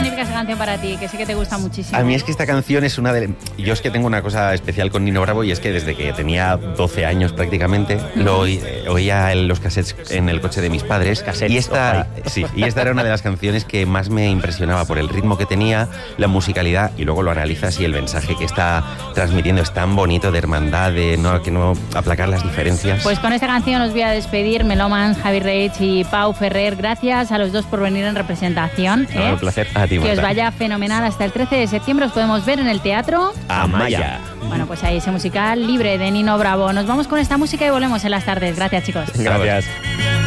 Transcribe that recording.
significa esa canción para ti? Que sé que te gusta muchísimo. A mí es que esta canción es una de... Yo es que tengo una cosa especial con Nino Bravo y es que desde que tenía 12 años prácticamente lo oía en los cassettes en el coche de mis padres. Cassettes, y esta era una de las canciones que más me impresionaba por el ritmo que tenía, la musicalidad, y luego lo analizas y el mensaje que está transmitiendo es tan bonito, de hermandad, de que no aplacar las diferencias. Pues con esta canción os voy a despedir, Melomans, Javi Reich y Pau Ferrer. Gracias a los dos por venir en representación. Un placer. A ti, que Marta. os vaya fenomenal. Hasta el 13 de septiembre os podemos ver en el Teatro Amaya. Bueno, pues ahí ese musical libre de Nino Bravo. Nos vamos con esta música y volvemos en las tardes. Gracias, chicos. Gracias.